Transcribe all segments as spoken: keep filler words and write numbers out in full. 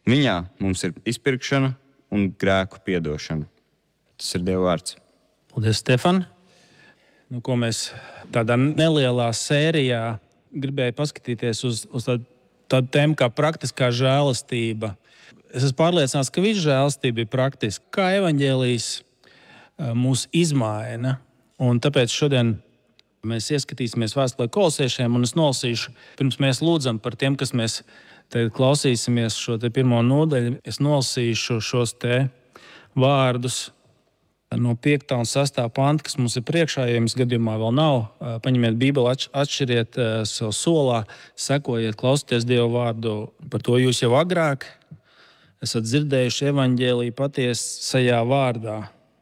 Viņā mums ir izpirkšana un grēku piedošana. Tas ir Dieva vārds. Paldies, Stefan. Nu, ko mēs tādā nelielā sērijā gribēju paskatīties uz, uz tādu, tādu tēmu kā praktiskā žēlastība. Es esmu pārliecināts, ka visa žēlastība ir praktiska. Kā evaņģēlijs mūs izmaina. Un tāpēc šodien mēs ieskatīsimies vēstulē Kolosiešiem, un es nolasīšu, pirms mēs lūdzam par tiem, kas mēs tagad klausīsimies šo te pirmo nodaļu, es nolasīšu šos te vārdus no piektā un sestā panta, kas mums ir priekšā. Ja jums gadījumā vēl nav, paņemiet Bībeli, atšķiriet savu solā, sekojiet, klausieties Dieva vārdu. Par to jūs jau agrāk esat dzirdējuši evaņģēliju patiesajā vārdā,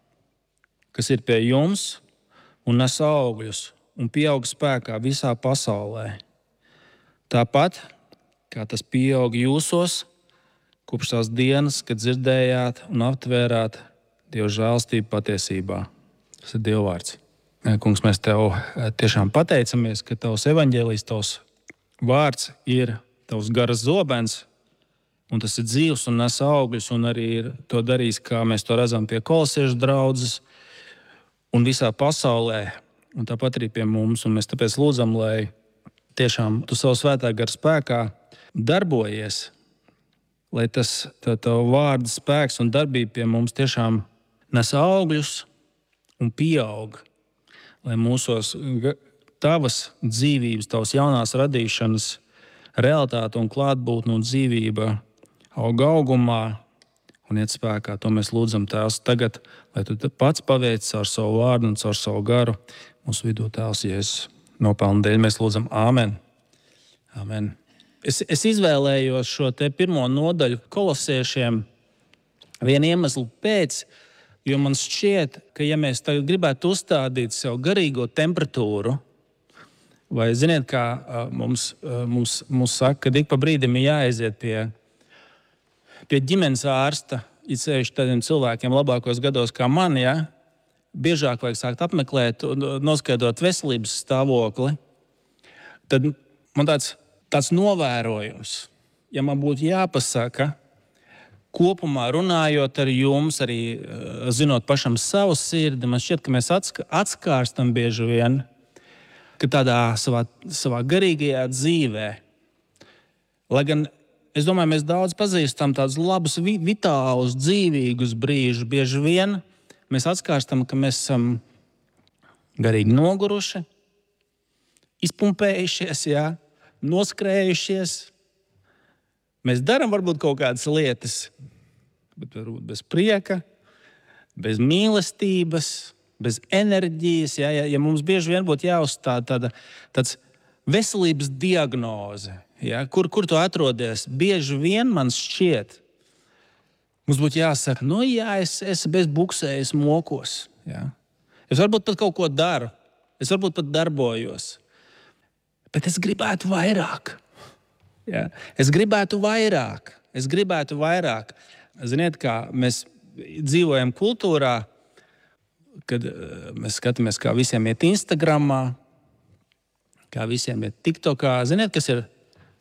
kas ir pie jums un nes augļus un pieaug spēkā visā pasaulē. Tāpat, kā tas pieaug jūsos, kopš tās dienas, kad dzirdējāt un aptvērāt Dieva žēlastību patiesībā. Tas ir Dieva vārds. Kungs, mēs Tev tiešām pateicamies, ka Tavs evaņģēlijs, Tavs vārds ir Tavs garas zobens, un tas ir dzīvs un nes augļus, un arī ir to darījis, kā mēs to redzam pie kolosiešu draudzes un visā pasaulē, un tāpat arī pie mums. Un mēs tāpēc lūdzam, lai tiešām Tu savu svētā gara spēkā darbojies, lai tas Tava vārda spēks un darbība pie mums tiešām nes augļus un pieaug, lai mūsos Tavas dzīvības, Tavas jaunās radīšanas realitāte un klātbūtne un dzīvība aug augumā un iet spēkā. To mēs lūdzam, Tēvs, tagad, lai Tu pats paveic caur savu vārdu un caur savu garu mūsu vidū, Tēvs, Jēzus nopelnu dēļ. Mēs lūdzam āmen. Āmen. Es, es izvēlējos šo te pirmo nodaļu Kolosiešiem vienu iemeslu pēc, jo man šķiet, ka ja mēs tagad gribētu uzstādīt sev garīgo temperatūru, vai ziniet, kā mums, mums, mums saka, ka ik pa brīdim ir jāaiziet pie, pie ģimenes ārsta, it sevišķi tādiem cilvēkiem labākos gados kā man, ja? Biežāk vajag sākt apmeklēt un noskaidrot veselības stāvokli, tad man tāds, tāds novērojums, ja man būtu jāpasaka, kopumā runājot ar jums, arī zinot pašam savu sirdi, man šķiet, ka mēs atskārstam bieži vien, ka tādā savā, savā garīgajā dzīvē, lai gan, es domāju, mēs daudz pazīstam tādus labus, vitālus, dzīvīgus brīžus, bieži vien mēs atskārstam, ka mēs esam garīgi noguruši, izpumpējušies, jā, noskrējušies. Mēs darām varbūt kaut kādas lietas, bet varbūt bez prieka, bez mīlestības, bez enerģijas. Ja, ja, ja mums bieži vien būtu jāuzstāda tāda tāds veselības diagnoze, ja, kur, kur tu atrodies, bieži vien man šķiet, mums būtu jāsaka, nu jā, es esmu bez buksējas mokos. Ja. Es varbūt pat kaut ko daru, es varbūt pat darbojos, bet es gribētu vairāk. Ja. Es gribētu vairāk, es gribētu vairāk. Ziniet, kā mēs dzīvojam kultūrā, kad mēs skatāmies, kā visiem iet Instagramā, kā visiem iet TikTokā. Ziniet, kas ir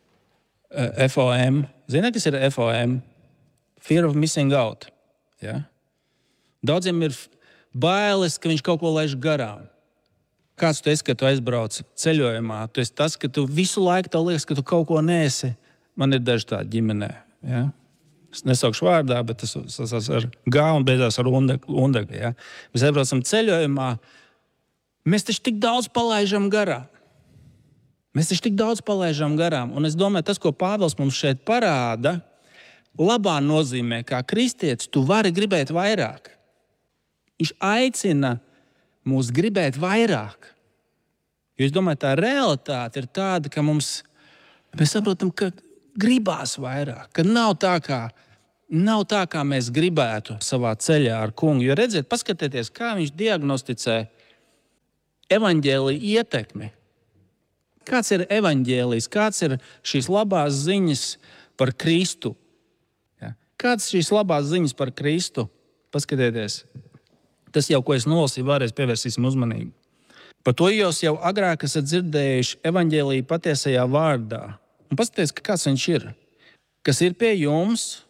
F O M? Ziniet, kas ir F O M? Fear of missing out. Ja. Daudziem ir bailes, ka viņš kaut ko laiž garām. Kāds tu esi, kad tu aizbrauc ceļojumā? Tu esi tas, ka tu visu laiku tev liekas, ka tu kaut ko neesi. Man ir daži tādi ģimenē. Ja? Es nesaukšu vārdā, bet tas sasās ar G un beidzās ar undegu. Ja? Mēs aizbraucam ceļojumā. Mēs taču tik daudz palaižam garām. Mēs taču tik daudz palaižam garām. Un es domāju, tas, ko Pāvils mums šeit parāda, labā nozīmē, kā kristietis, tu vari gribēt vairāk. Viņš aicina mūs gribēt vairāk. Jo es domāju, tā realitāte ir tāda, ka mums, mēs saprotam, ka gribās vairāk, ka nav tā, kā, nav tā, kā mēs gribētu savā ceļā ar kungu. Jo redziet, paskatieties, kā viņš diagnosticē evaņģēlija ietekmi. Kāds ir evaņģēlijs, kāds ir šīs labās ziņas par Kristu? Ja? Kāds ir šīs labās ziņas par Kristu? Paskatieties. Tas jau, ko es nolasīju, vēlreiz pievērsīsim uzmanību. Par to jūs jau agrāk esat dzirdējuši evaņģēliju patiesajā vārdā. Un paskatieties, kāds viņš ir. Kas ir pie jums